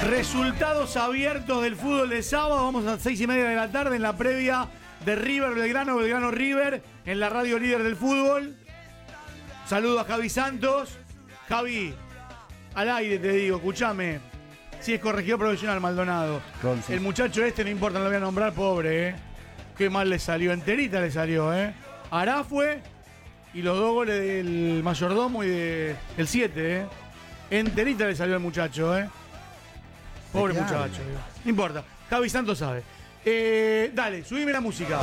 Resultados abiertos del fútbol de sábado. Vamos a las 6:30 de la tarde en la previa de River Belgrano, Belgrano River, en la radio líder del fútbol. Saludo a Javi Santos. Javi, al aire te digo, escúchame. Sí, es corregidor profesional Maldonado. Ronzi. El muchacho este, no importa, no lo voy a nombrar, pobre, Qué mal le salió, enterita le salió, Ará fue y los 2 goles del mayordomo y del 7, Enterita le salió al muchacho, Pobre muchacho, no importa, Javi Santos sabe. Dale, subime la música.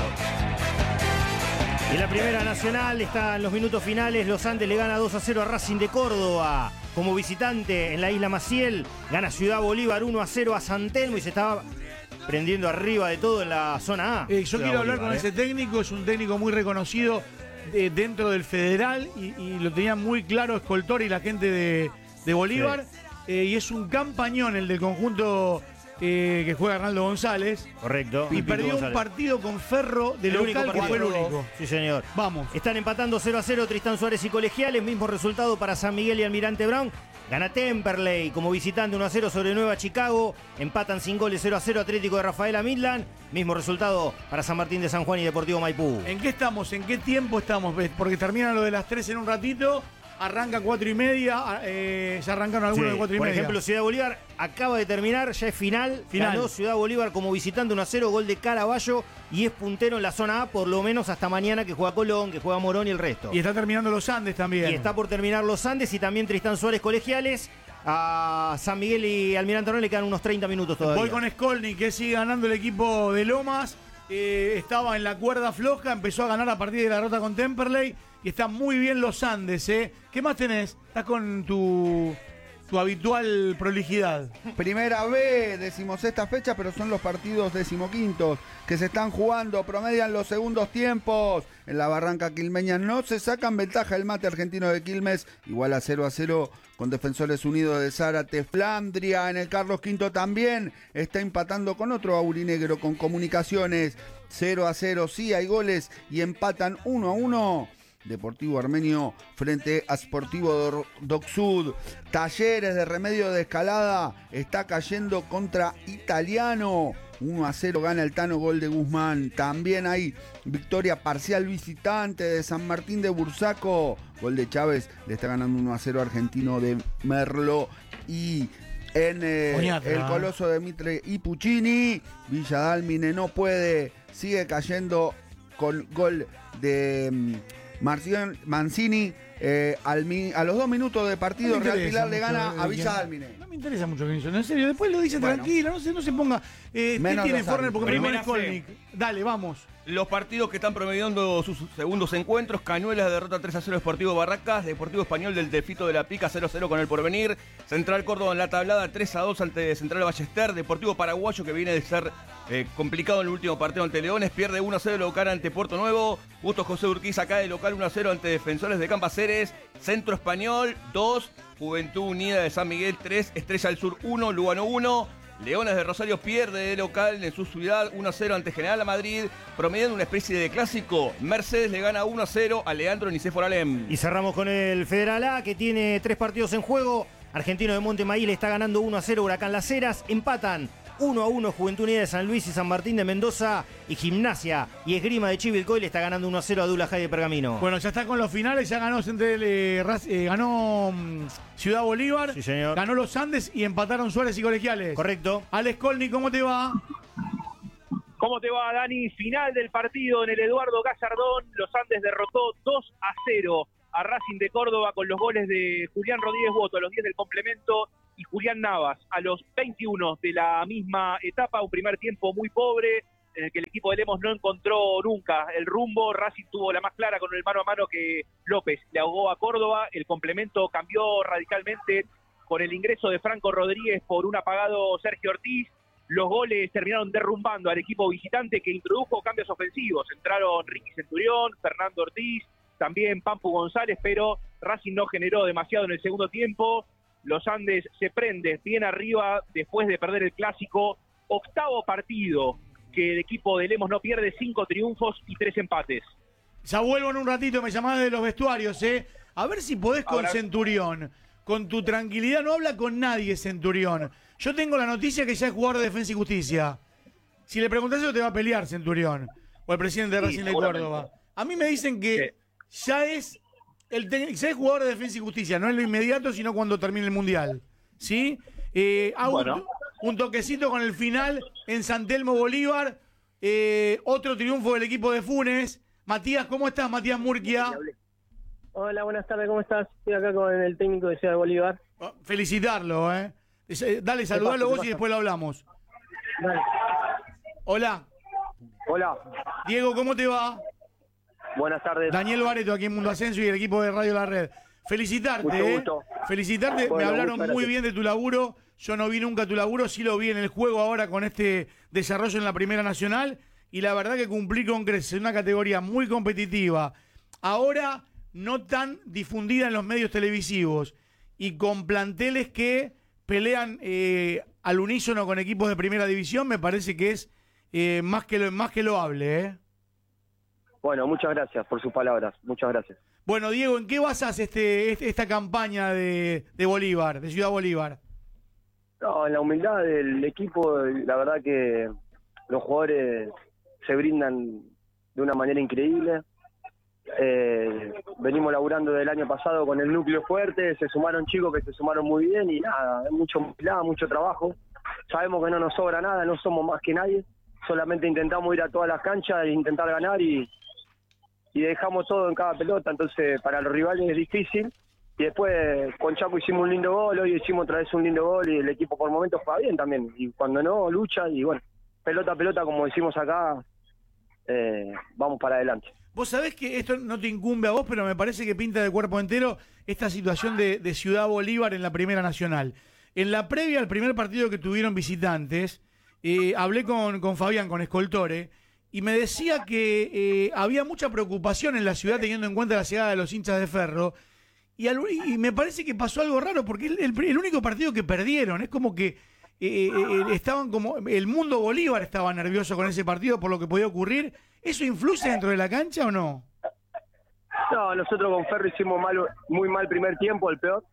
En la Primera Nacional están los minutos finales. Los Andes le gana 2-0 a Racing de Córdoba. Como visitante en la Isla Maciel, gana Ciudad Bolívar 1-0 a San Telmo y se estaba prendiendo arriba de todo en la zona A. Yo quiero hablar con ese técnico, es un técnico muy reconocido dentro del Federal y lo tenía muy claro Escoltor y la gente de Bolívar. Sí. Y es un campañón el del conjunto que juega Arnaldo González. Correcto. Y perdió González. Un partido con Ferro de local que fue el único. Sí, señor. Vamos. Están empatando 0-0 Tristán Suárez y Colegiales. Mismo resultado para San Miguel y Almirante Brown. Gana Temperley como visitante 1-0 sobre Nueva Chicago. Empatan sin goles 0-0 Atlético de Rafaela Midland. Mismo resultado para San Martín de San Juan y Deportivo Maipú. ¿En qué estamos? ¿En qué tiempo estamos? Porque terminan lo de las 3 en un ratito. Arranca 4:30, ya arrancaron algunos de 4:30. Por ejemplo, Ciudad Bolívar acaba de terminar, ya es final. Ganó Ciudad Bolívar como visitante 1-0, gol de Caraballo y es puntero en la zona A, por lo menos hasta mañana que juega Colón, que juega Morón y el resto. Y está terminando los Andes también. Y está por terminar los Andes y también Tristán Suárez Colegiales. A San Miguel y Almirante Brown le quedan unos 30 minutos todavía. Voy con Skolnik, que sigue ganando el equipo de Lomas. Estaba en la cuerda floja, empezó a ganar a partir de la derrota con Temperley y está muy bien los Andes, ¿Qué más tenés? Estás con tu habitual prolijidad. Primera B, 16ª fecha, pero son los partidos 15º que se están jugando, promedian los segundos tiempos. En la Barranca Quilmeña no se sacan ventaja el Mate Argentino de Quilmes, igual a 0-0 con Defensores Unidos de Zárate. Flandria en el Carlos V también está empatando con otro aurinegro, con Comunicaciones 0-0, sí hay goles y empatan 1-1. Deportivo Armenio frente a Sportivo Docsud. Talleres de Remedio de Escalada está cayendo contra Italiano. 1-0 gana el Tano, gol de Guzmán. También hay victoria parcial visitante de San Martín de Bursaco. Gol de Chávez, le está ganando 1-0 Argentino de Merlo. Y en el Coloso de Mitre y Puccini, Villa Dálmine no puede, sigue cayendo con gol de Mancini. A los 2 minutos de partido, Real Pilar le gana a Villa Dálmine. No me interesa mucho que en serio, después lo dice tranquilo, no se ponga. ¿Qué tiene Forner? Porque primero es Skolnik. Dale, vamos. Los partidos que están promediando sus segundos encuentros: Cañuelas derrota 3-0 Deportivo Barracas, Deportivo Español del Delfito de la Pica 0-0 con el Porvenir, Central Córdoba en la tablada 3-2 ante Central Ballester, Deportivo Paraguayo que viene de ser complicado en el último partido ante Leones, pierde 1-0 local ante Puerto Nuevo, Justo José Urquiza cae local 1-0 ante Defensores de Campaceres, Centro Español 2, Juventud Unida de San Miguel 3, Estrella del Sur 1, Lugano 1, Leones de Rosario pierde de local en su ciudad 1-0 ante General Madrid, promediando una especie de clásico. Mercedes le gana 1-0 a Leandro Nicéforo Alem. Y cerramos con el Federal A, que tiene 3 partidos en juego. Argentino de Montemaíz le está ganando 1-0 Huracán Las Heras. Empatan 1-1 Juventud Unida de San Luis y San Martín de Mendoza. Y Gimnasia y Esgrima de Chivilcoy le está ganando 1-0 a Dulajay de Pergamino. Bueno, ya está con los finales, ya ganó ganó Ciudad Bolívar, sí, señor. Ganó los Andes y empataron Suárez y Colegiales. Correcto. Alex Skolnik, ¿cómo te va? ¿Cómo te va, Dani? Final del partido en el Eduardo Gallardón. Los Andes derrotó 2-0 a Racing de Córdoba con los goles de Julián Rodríguez Boto a los 10 del complemento y Julián Navas a los 21 de la misma etapa. Un primer tiempo muy pobre en el que el equipo de Lemos no encontró nunca el rumbo. Racing tuvo la más clara con el mano a mano que López le ahogó a Córdoba. El complemento cambió radicalmente con el ingreso de Franco Rodríguez por un apagado Sergio Ortiz. Los goles terminaron derrumbando al equipo visitante, que introdujo cambios ofensivos. Entraron Ricky Centurión, Fernando Ortiz, también Pampu González, pero Racing no generó demasiado en el segundo tiempo. Los Andes se prende bien arriba después de perder el clásico. 8º partido que el equipo de Lemos no pierde, 5 triunfos y 3 empates. Ya vuelvo en un ratito, me llamás de los vestuarios, A ver si podés con Centurión. con tu tranquilidad, no habla con nadie, Centurión. Yo tengo la noticia que ya es jugador de Defensa y Justicia. Si le preguntás eso te va a pelear, Centurión, o el presidente de Racing de Córdoba. A mí me dicen que ya es jugador de Defensa y Justicia, no en lo inmediato, sino cuando termine el Mundial. ¿Sí? Hago un toquecito con el final en San Telmo, Bolívar. Otro triunfo del equipo de Funes. Matías, ¿cómo estás? Matías Murquia. Hola, buenas tardes, ¿cómo estás? Estoy acá con el técnico de Ciudad de Bolívar. Felicitarlo, Dale, saludalo vos y después lo hablamos. Dale. Hola. Hola. Diego, ¿cómo te va? Buenas tardes. Daniel Bareto, aquí en Mundo Ascenso y el equipo de Radio La Red. Felicitarte, Mucho gusto. Felicitarte, Bueno, me hablaron muchas muy gracias. bien de tu laburo. Yo no vi nunca tu laburo, sí lo vi en el juego ahora con este desarrollo en la Primera Nacional. Y la verdad que cumplí con creces, en una categoría muy competitiva. Ahora no tan difundida en los medios televisivos. Y con planteles que pelean al unísono con equipos de Primera División, me parece que es más que loable, Bueno, muchas gracias por sus palabras. Muchas gracias. Bueno, Diego, ¿en qué basas esta campaña de Bolívar, de Ciudad Bolívar? No, en la humildad del equipo, la verdad que los jugadores se brindan de una manera increíble. Venimos laburando del año pasado con el núcleo fuerte, se sumaron chicos que se sumaron muy bien y nada, mucho humildad, mucho trabajo. Sabemos que no nos sobra nada, no somos más que nadie, solamente intentamos ir a todas las canchas e intentar ganar y dejamos todo en cada pelota, entonces para los rivales es difícil. Y después con Chaco hicimos un lindo gol, hoy hicimos otra vez un lindo gol y el equipo por momentos juega bien también. Y cuando no, lucha y bueno, pelota a pelota, como decimos acá, vamos para adelante. Vos sabés que esto no te incumbe a vos, pero me parece que pinta de cuerpo entero esta situación de Ciudad Bolívar en la Primera Nacional. En la previa al primer partido que tuvieron visitantes, hablé con Fabián, con Escoltore, y me decía que había mucha preocupación en la ciudad teniendo en cuenta la llegada de los hinchas de Ferro. Y me parece que pasó algo raro, porque el único partido que perdieron, es como que estaban como, el mundo Bolívar estaba nervioso con ese partido por lo que podía ocurrir. ¿Eso influye dentro de la cancha o no? No, nosotros con Ferro hicimos muy mal primer tiempo, el peor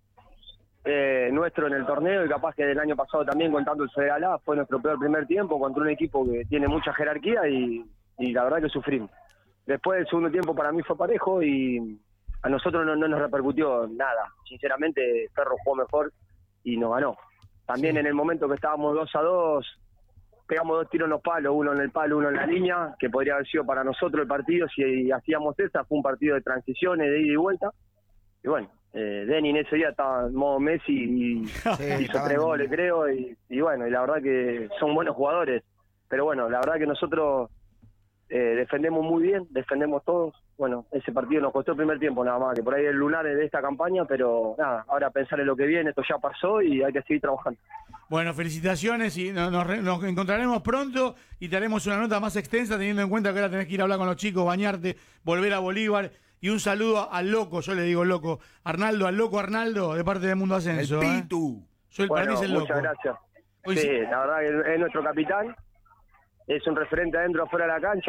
nuestro en el torneo, y capaz que del año pasado también, contando el Federal A, fue nuestro peor primer tiempo contra un equipo que tiene mucha jerarquía y la verdad que sufrimos. Después el segundo tiempo para mí fue parejo y a nosotros no nos repercutió nada. Sinceramente, Ferro jugó mejor y nos ganó. También en el momento que estábamos 2-2, pegamos 2 tiros en los palos, uno en el palo, uno en la línea, que podría haber sido para nosotros el partido si hacíamos esa. Fue un partido de transiciones, de ida y vuelta. Y bueno, Denny en ese día estaba en modo Messi y hizo 3 goles, creo. Y bueno, y la verdad que son buenos jugadores. Pero bueno, la verdad que nosotros defendemos muy bien, defendemos todos. Bueno, ese partido nos costó el primer tiempo nada más, que por ahí el lunar de esta campaña, pero nada, ahora pensar en lo que viene, esto ya pasó y hay que seguir trabajando. Bueno, felicitaciones y nos encontraremos pronto y te haremos una nota más extensa teniendo en cuenta que ahora tenés que ir a hablar con los chicos, bañarte, volver a Bolívar. Y un saludo al loco, yo le digo loco, Arnaldo, al loco Arnaldo, de parte de Mundo Ascenso. El Pitu. Para mí es el loco. Muchas gracias. Hoy sí, la verdad que es nuestro capitán, es un referente adentro afuera de la cancha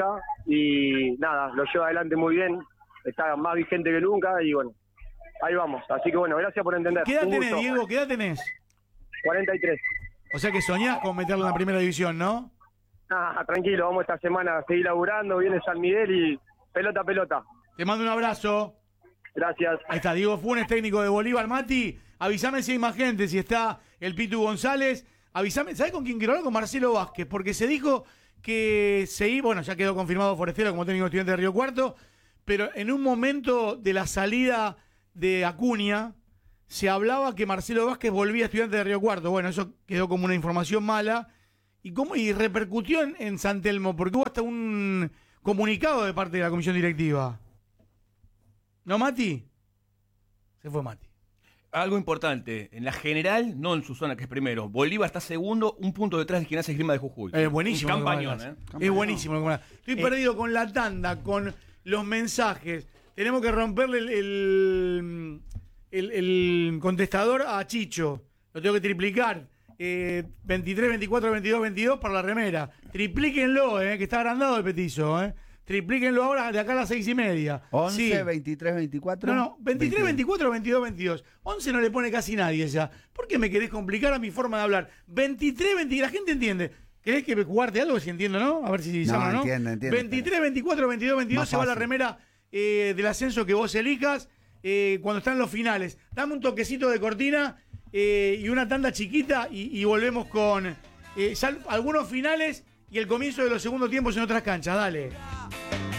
y nada, lo lleva adelante muy bien, está más vigente que nunca y bueno, ahí vamos. Así que bueno, gracias por entender. ¿Qué edad tenés, Diego? ¿Qué edad tenés? 43. O sea que soñás con meterlo en la Primera División, ¿no? Tranquilo, vamos esta semana a seguir laburando, viene San Miguel y pelota a pelota. Te mando un abrazo. Gracias. Ahí está, Diego Funes, técnico de Bolívar. Mati, avísame si hay más gente, si está el Pitu González. Avísame, ¿sabes con quién quiero hablar? Con Marcelo Vázquez, porque se dijo que se iba, bueno, ya quedó confirmado Forestero como técnico estudiante de Río Cuarto, pero en un momento de la salida de Acuña, se hablaba que Marcelo Vázquez volvía a Estudiante de Río Cuarto. Bueno, eso quedó como una información mala. Y repercutió en San Telmo, porque hubo hasta un comunicado de parte de la comisión directiva. ¿No, Mati? Se fue Mati. Algo importante, en la general, no en su zona, que es primero. Bolívar está segundo, un punto detrás de Gimnasia Esgrima de Jujuy. Buenísimo. Un campañón, Es buenísimo. Lo que me hablas. Estoy perdido con la tanda, con los mensajes. Tenemos que romperle el contestador a Chicho. Lo tengo que triplicar. 23, 24, 22, 22 para la remera. Triplíquenlo, que está agrandado el petizo. Triplíquenlo ahora de acá a las 6:30. 11, Sí. 23, 24. No, 23, 24, 22, 22. 11 no le pone casi nadie ya. ¿Por qué me querés complicar a mi forma de hablar? 23, 22, la gente entiende. ¿Querés que jugarte algo? Si entiendo, ¿no? A ver si llama, ¿no? Entiendo. 23, 24, 22, 22 Más se va la fácil. remera del ascenso que vos elijas cuando están los finales. Dame un toquecito de cortina y una tanda chiquita y volvemos con ya algunos finales y el comienzo de los segundos tiempos en otras canchas. Dale.